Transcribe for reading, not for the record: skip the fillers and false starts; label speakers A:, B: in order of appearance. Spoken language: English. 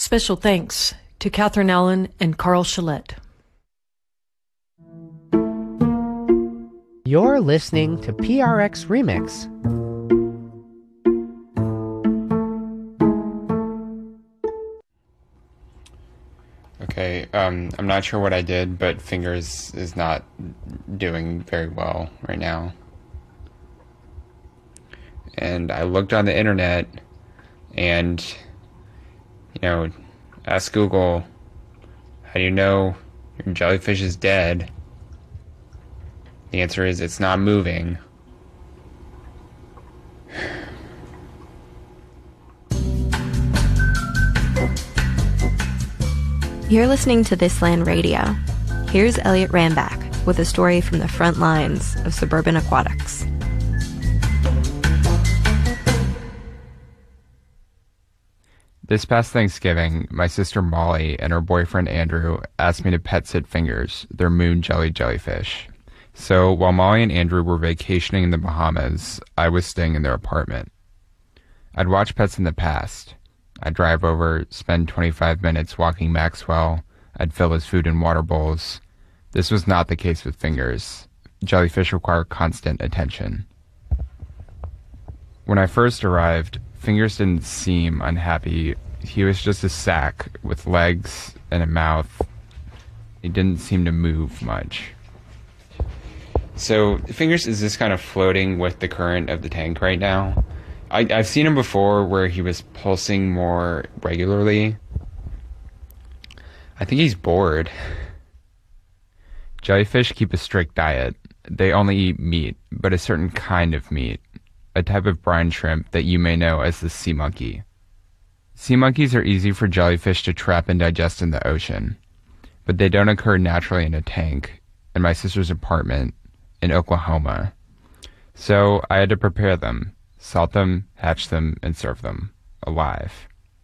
A: Special thanks to Catherine Allen and Carl Shillette.
B: You're listening to PRX Remix.
C: Okay, I'm not sure what I did, but Fingers is not doing very well right now. And I looked on the internet and, asked Google, how do you know your jellyfish is dead? The answer is it's not moving.
D: You're listening to This Land Radio. Here's Elliot Ranback with a story from the front lines of suburban aquatics.
C: This past Thanksgiving, my sister Molly and her boyfriend Andrew asked me to pet sit Fingers, their moon jellyfish. So while Molly and Andrew were vacationing in the Bahamas, I was staying in their apartment. I'd watched Pets in the past. I'd drive over, spend 25 minutes walking Maxwell. I'd fill his food in water bowls. This was not the case with Fingers. Jellyfish require constant attention. When I first arrived, Fingers didn't seem unhappy. He was just a sack with legs and a mouth. He didn't seem to move much. So Fingers is just kind of floating with the current of the tank right now. I've seen him before where he was pulsing more regularly. I think he's bored. Jellyfish keep a strict diet. They only eat meat, but a certain kind of meat. A type of brine shrimp that you may know as the sea monkey. Sea monkeys are easy for jellyfish to trap and digest in the ocean, but they don't occur naturally in a tank in my sister's apartment in Oklahoma. So I had to prepare them, salt them, hatch them, and serve them alive.